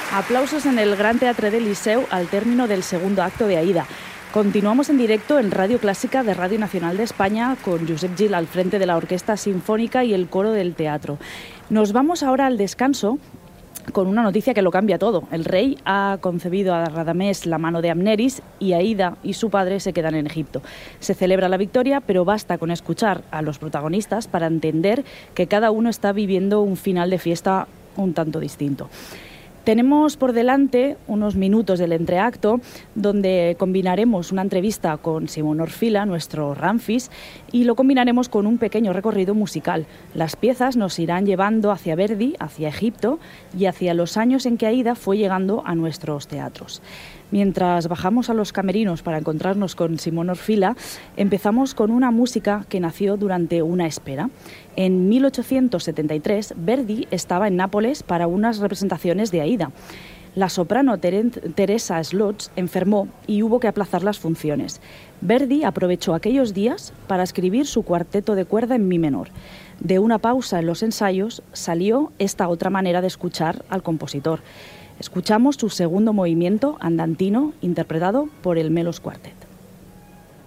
Aplausos en el Gran Teatre del Liceu al término del segundo acto de Aida. Continuamos en directo en Radio Clásica de Radio Nacional de España con Josep Gil al frente de la Orquesta Sinfónica y el coro del teatro. Nos vamos ahora al descanso con una noticia que lo cambia todo. El rey ha concebido a Radamés la mano de Amneris y Aida y su padre se quedan en Egipto. Se celebra la victoria, pero basta con escuchar a los protagonistas para entender que cada uno está viviendo un final de fiesta un tanto distinto. Tenemos por delante unos minutos del entreacto donde combinaremos una entrevista con Simón Orfila, nuestro Ramfis, y lo combinaremos con un pequeño recorrido musical. Las piezas nos irán llevando hacia Verdi, hacia Egipto y hacia los años en que Aida fue llegando a nuestros teatros. Mientras bajamos a los camerinos para encontrarnos con Simón Orfila, empezamos con una música que nació durante una espera. En 1873, Verdi estaba en Nápoles para unas representaciones de Aida. La soprano Teresa Slots enfermó y hubo que aplazar las funciones. Verdi aprovechó aquellos días para escribir su cuarteto de cuerda en mi menor. De una pausa en los ensayos salió esta otra manera de escuchar al compositor. Escuchamos su segundo movimiento andantino interpretado por el Melos Quartet.